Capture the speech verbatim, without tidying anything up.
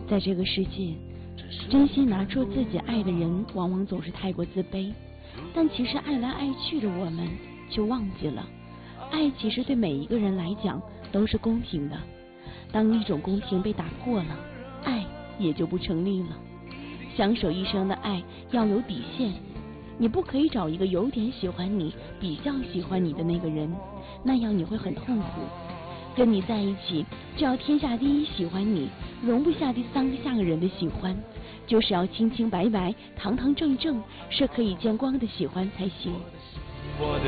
在这个世界，真心拿出自己爱的人，往往总是太过自卑。但其实爱来爱去的我们，却忘记了，爱其实对每一个人来讲都是公平的。当一种公平被打破了，爱也就不成立了。相守一生的爱要有底线，你不可以找一个有点喜欢你、比较喜欢你的那个人，那样你会很痛苦。跟你在一起，就要天下第一喜欢你，容不下第三个下个人的喜欢，就是要清清白白、堂堂正正，是可以见光的喜欢才行。